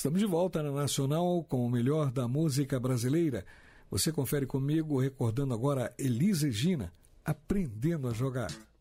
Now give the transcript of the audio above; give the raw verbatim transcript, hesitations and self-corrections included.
Estamos de volta na Nacional com o melhor da música brasileira. Você confere comigo, recordando agora Elis Regina, Aprendendo a Jogar.